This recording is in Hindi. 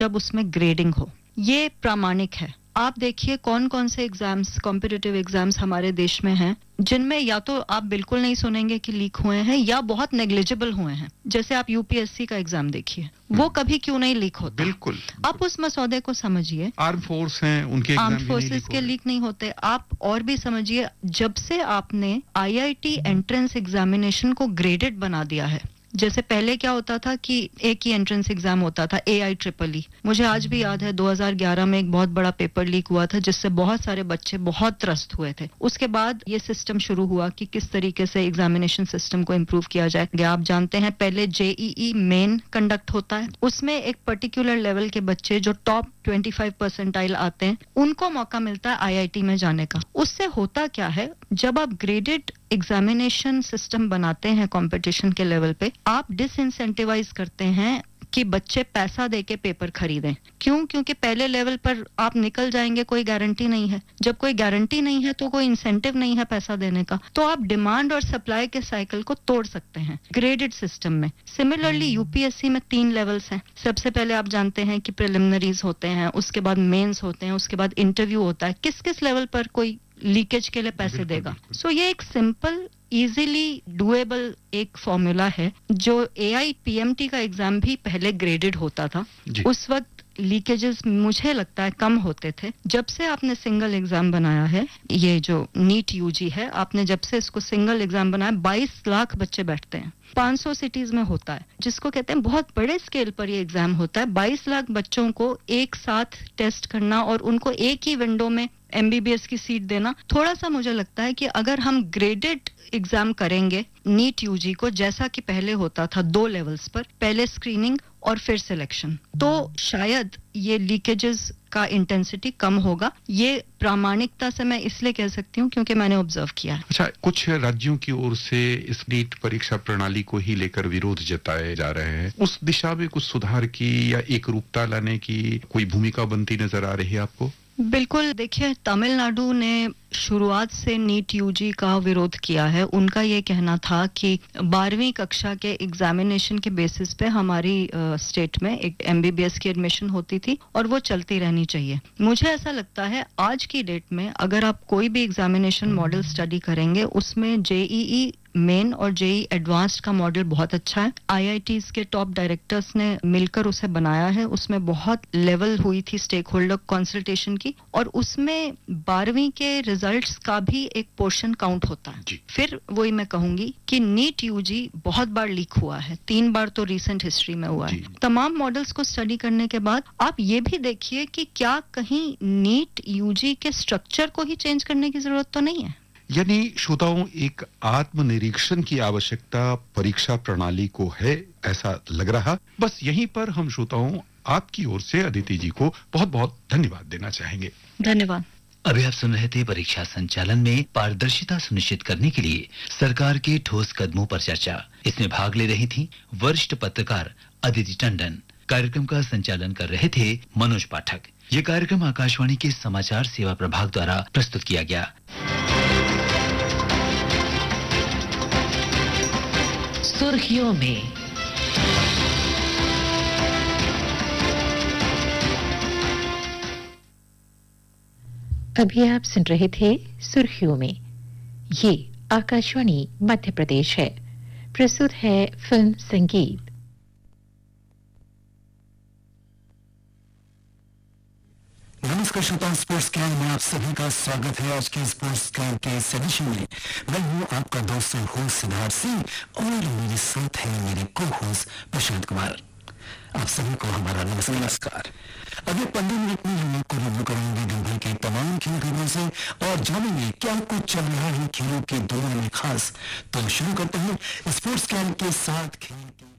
जब उसमें ग्रेडिंग हो। ये प्रामाणिक है। आप देखिए कौन कौन से एग्जाम्स, कॉम्पिटिटिव एग्जाम्स हमारे देश में हैं जिनमें या तो आप बिल्कुल नहीं सुनेंगे कि लीक हुए हैं या बहुत नेग्लिजिबल हुए हैं। जैसे आप यूपीएससी का एग्जाम देखिए, वो कभी क्यों नहीं लीक होता। बिल्कुल। आप उस मसौदे को समझिए। आर्म फोर्स हैं, उनके एग्जाम आर्म फोर्सेस के लीक नहीं होते। आप और भी समझिए, जब से आपने आईआईटी एंट्रेंस एग्जामिनेशन को ग्रेडेड बना दिया है, जैसे पहले क्या होता था कि एक ही एंट्रेंस एग्जाम होता था, AIEEE। मुझे आज भी याद है 2011 में एक बहुत बड़ा पेपर लीक हुआ था जिससे बहुत सारे बच्चे बहुत त्रस्त हुए थे। उसके बाद ये सिस्टम शुरू हुआ कि किस तरीके से एग्जामिनेशन सिस्टम को इम्प्रूव किया जाए। आप जानते हैं पहले JEE मेन कंडक्ट होता है, उसमें एक पर्टिकुलर लेवल के बच्चे जो टॉप 25 परसेंटाइल आते हैं उनको मौका मिलता है IIT में जाने का। उससे होता क्या है, जब आप ग्रेडेड एग्जामिनेशन सिस्टम बनाते हैं कंपटीशन के लेवल पे, आप डिसइंसेंटिवाइज करते हैं कि बच्चे पैसा देके पेपर खरीदें। क्यों? क्योंकि पहले लेवल पर आप निकल जाएंगे, कोई गारंटी नहीं है। जब कोई गारंटी नहीं है तो कोई इंसेंटिव नहीं है पैसा देने का, तो आप डिमांड और सप्लाई के साइकिल को तोड़ सकते हैं ग्रेडेड सिस्टम में। सिमिलरली यूपीएससी में 3 लेवल्स हैं। सबसे पहले आप जानते हैं कि प्रिलिमिनरीज होते हैं, उसके बाद मेंस होते हैं, उसके बाद इंटरव्यू होता है। किस किस लेवल पर कोई लीकेज के लिए पैसे देगा। सो ये एक सिंपल, इजीली डुएबल एक फॉर्मूला है। जो AIPMT का एग्जाम भी पहले ग्रेडेड होता था, उस वक्त लीकेजेस मुझे लगता है कम होते थे। जब से आपने सिंगल एग्जाम बनाया है, ये जो नीट यूजी है, आपने जब से इसको सिंगल एग्जाम बनाया, 22 लाख बच्चे बैठते हैं, 500 सिटीज में होता है, जिसको कहते हैं बहुत बड़े स्केल पर ये एग्जाम होता है। 22 लाख बच्चों को एक साथ टेस्ट करना और उनको एक ही विंडो में MBBS की सीट देना, थोड़ा सा मुझे लगता है कि अगर हम ग्रेडेड एग्जाम करेंगे नीट यूजी को, जैसा कि पहले होता था 2 लेवल्स पर, पहले स्क्रीनिंग और फिर सिलेक्शन, तो शायद ये लीकेजेस का इंटेंसिटी कम होगा। ये प्रामाणिकता से मैं इसलिए कह सकती हूँ क्योंकि मैंने ऑब्जर्व किया है। अच्छा, कुछ राज्यों की ओर से इस नीट परीक्षा प्रणाली को ही लेकर विरोध जताए जा रहे हैं। उस दिशा में कुछ सुधार की या एकरूपता लाने की कोई भूमिका बनती नजर आ रही है आपको? बिल्कुल। देखिए, तमिलनाडु ने शुरुआत से नीट यूजी का विरोध किया है। उनका ये कहना था कि 12वीं कक्षा के एग्जामिनेशन के बेसिस पे हमारी स्टेट में एक MBBS की एडमिशन होती थी और वो चलती रहनी चाहिए। मुझे ऐसा लगता है आज की डेट में अगर आप कोई भी एग्जामिनेशन मॉडल स्टडी करेंगे, उसमें JEE मेन और JEE एडवांस्ड का मॉडल बहुत अच्छा है। IITs के टॉप डायरेक्टर्स ने मिलकर उसे बनाया है। उसमें बहुत लेवल हुई थी स्टेक होल्डर कंसल्टेशन की, और उसमें 12वीं के रिजल्ट्स का भी एक पोर्शन काउंट होता है। फिर वही मैं कहूंगी कि नीट यूजी बहुत बार लीक हुआ है, 3 बार तो रिसेंट हिस्ट्री में हुआ है। तमाम मॉडल्स को स्टडी करने के बाद आप ये भी देखिए कि क्या कहीं नीट यूजी के स्ट्रक्चर को ही चेंज करने की जरूरत तो नहीं है। यानी श्रोताओं, एक आत्मनिरीक्षण की आवश्यकता परीक्षा प्रणाली को है, ऐसा लग रहा। बस यहीं पर हम श्रोताओं आपकी ओर से अदिति जी को बहुत बहुत धन्यवाद देना चाहेंगे। धन्यवाद। अभी आप सुन रहे थे परीक्षा संचालन में पारदर्शिता सुनिश्चित करने के लिए सरकार के ठोस कदमों पर चर्चा। इसमें भाग ले रही थी वरिष्ठ पत्रकार अदिति टंडन। कार्यक्रम का संचालन कर रहे थे मनोज पाठक। ये कार्यक्रम आकाशवाणी के समाचार सेवा प्रभाग द्वारा प्रस्तुत किया गया। सुर्खियों में। अभी आप सुन रहे थे सुर्खियों में। ये आकाशवाणी मध्य प्रदेश है। प्रस्तुत है फिल्म संगीत। नमस्कार श्रोताओं, स्पोर्ट्स कैल में आप सभी का स्वागत है। आज के स्पोर्ट्स कैल के इस एडिशन में मैं हूं आपका दोस्त और होस्ट सिद्धार्थ सिंह, और मेरे साथ है मेरे को होस्ट प्रशांत कुमार। आप सभी को हमारा नमस्कार। अगले 15 मिनट में हम आपको रिव्यू करेंगे दिन भर के तमाम खेल खबरों से और जानेंगे क्या कुछ चल रहा है खेलों के दौरान में खास। तो शुरू करते हैं स्पोर्ट्स कैल के साथ खेल की